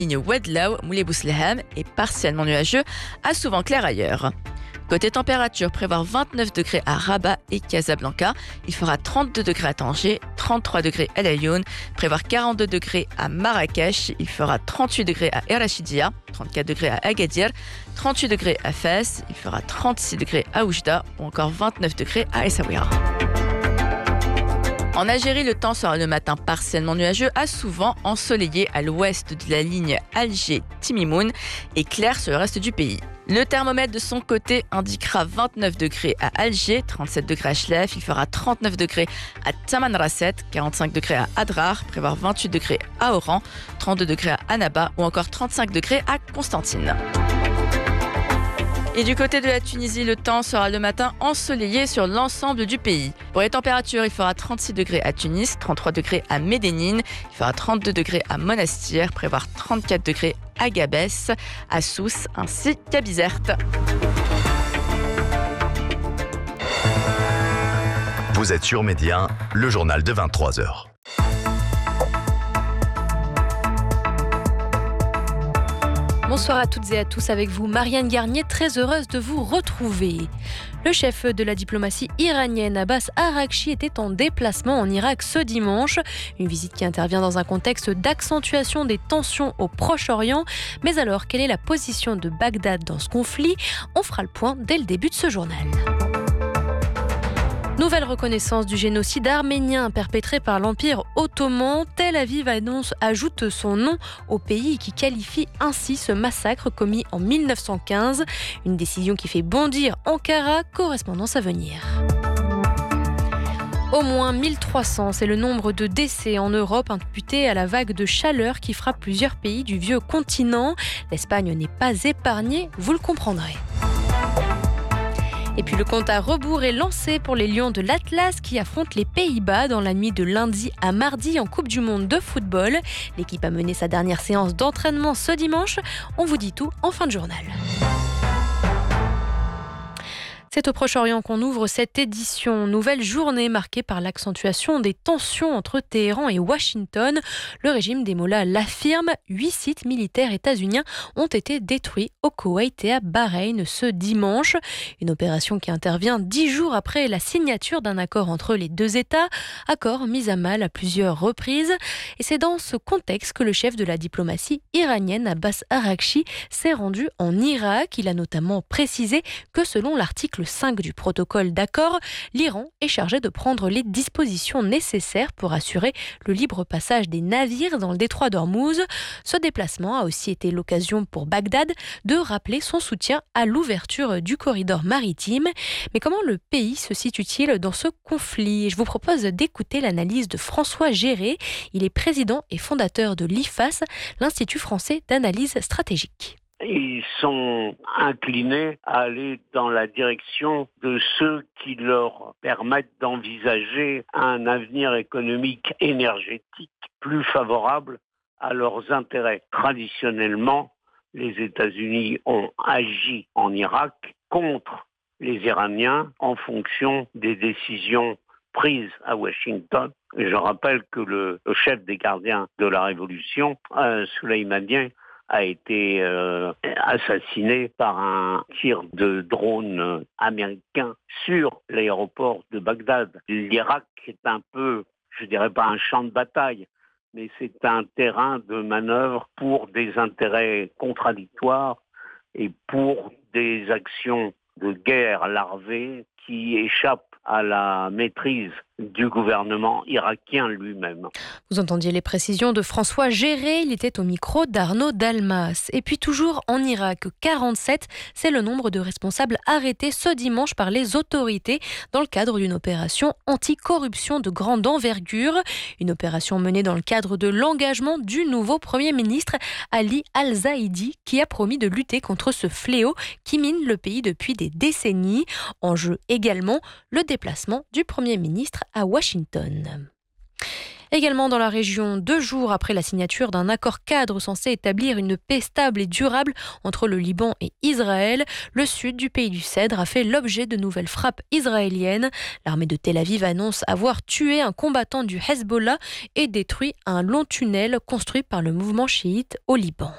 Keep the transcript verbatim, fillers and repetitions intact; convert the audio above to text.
Ligne Wedlow, Moulay-Bousselham est partiellement nuageux, à souvent clair ailleurs. Côté température, prévoir vingt-neuf degrés à Rabat et Casablanca. Il fera trente-deux degrés à Tanger, trente-trois degrés à El Ayoun. Prévoir quarante-deux degrés à Marrakech. Il fera trente-huit degrés à El Rachidia, trente-quatre degrés à Agadir, trente-huit degrés à Fès. Il fera trente-six degrés à Oujda ou encore vingt-neuf degrés à Essaouira. En Algérie, le temps sera le matin partiellement nuageux, à souvent ensoleillé à l'ouest de la ligne Alger-Timimoun et clair sur le reste du pays. Le thermomètre de son côté indiquera vingt-neuf degrés à Alger, trente-sept degrés à Chlef, il fera trente-neuf degrés à Tamanrasset, quarante-cinq degrés à Adrar, prévoir vingt-huit degrés à Oran, trente-deux degrés à Annaba ou encore trente-cinq degrés à Constantine. Et du côté de la Tunisie, le temps sera le matin ensoleillé sur l'ensemble du pays. Pour les températures, il fera trente-six degrés à Tunis, trente-trois degrés à Médénine, il fera trente-deux degrés à Monastir, prévoir trente-quatre degrés à Gabès, à Sousse ainsi qu'à Bizerte. Vous êtes sur Média, le journal de vingt-trois heures. Bonsoir à toutes et à tous, avec vous Marianne Garnier, très heureuse de vous retrouver. Le chef de la diplomatie iranienne Abbas Araghchi était en déplacement en Irak ce dimanche. Une visite qui intervient dans un contexte d'accentuation des tensions au Proche-Orient. Mais alors, quelle est la position de Bagdad dans ce conflit ? On fera le point dès le début de ce journal. Nouvelle reconnaissance du génocide arménien perpétré par l'Empire ottoman. Tel Aviv annonce, ajoute son nom au pays qui qualifie ainsi ce massacre commis en mille neuf cent quinze. Une décision qui fait bondir Ankara, correspondance à venir. Au moins mille trois cents, c'est le nombre de décès en Europe imputés à la vague de chaleur qui frappe plusieurs pays du vieux continent. L'Espagne n'est pas épargnée, vous le comprendrez. Et puis le compte à rebours est lancé pour les Lions de l'Atlas qui affrontent les Pays-Bas dans la nuit de lundi à mardi en Coupe du Monde de football. L'équipe a mené sa dernière séance d'entraînement ce dimanche. On vous dit tout en fin de journal. C'est au Proche-Orient qu'on ouvre cette édition. Nouvelle journée marquée par l'accentuation des tensions entre Téhéran et Washington. Le régime des Mollahs l'affirme. Huit sites militaires états-uniens ont été détruits au Koweït et à Bahreïn ce dimanche. Une opération qui intervient dix jours après la signature d'un accord entre les deux États. Accord mis à mal à plusieurs reprises. Et c'est dans ce contexte que le chef de la diplomatie iranienne, Abbas Araghchi, s'est rendu en Irak. Il a notamment précisé que selon l'article cinq du protocole d'accord, l'Iran est chargé de prendre les dispositions nécessaires pour assurer le libre passage des navires dans le détroit d'Ormuz. Ce déplacement a aussi été l'occasion pour Bagdad de rappeler son soutien à l'ouverture du corridor maritime. Mais comment le pays se situe-t-il dans ce conflit ? Je vous propose d'écouter l'analyse de François Géré. Il est président et fondateur de l'I F A S, l'Institut français d'analyse stratégique. Ils sont inclinés à aller dans la direction de ceux qui leur permettent d'envisager un avenir économique énergétique plus favorable à leurs intérêts. Traditionnellement, les États-Unis ont agi en Irak contre les Iraniens en fonction des décisions prises à Washington. Et je rappelle que le, le chef des gardiens de la révolution, euh, Soleimani, a été euh, assassiné par un tir de drone américain sur l'aéroport de Bagdad. L'Irak est un peu, je dirais pas un champ de bataille, mais c'est un terrain de manœuvre pour des intérêts contradictoires et pour des actions de guerre larvées qui échappent à la maîtrise du gouvernement irakien lui-même. Vous entendiez les précisions de François Géré, il était au micro d'Arnaud Dalmas. Et puis toujours en Irak, quarante-sept, c'est le nombre de responsables arrêtés ce dimanche par les autorités dans le cadre d'une opération anticorruption de grande envergure. Une opération menée dans le cadre de l'engagement du nouveau Premier ministre Ali Al-Zaidi qui a promis de lutter contre ce fléau qui mine le pays depuis des décennies. En jeu également le déplacement du Premier ministre à Washington. Également dans la région, deux jours après la signature d'un accord cadre censé établir une paix stable et durable entre le Liban et Israël, le sud du pays du Cèdre a fait l'objet de nouvelles frappes israéliennes. L'armée de Tel Aviv annonce avoir tué un combattant du Hezbollah et détruit un long tunnel construit par le mouvement chiite au Liban.